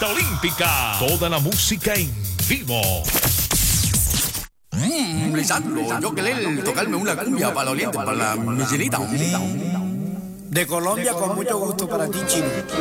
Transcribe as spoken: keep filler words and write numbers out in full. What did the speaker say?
Fiesta Olímpica. Toda la música en vivo. Mmm, Lisandro, yo quería tocarme una cumbia para la oriente, para la Michelita. De Colombia, con mucho gusto para ti, Chino.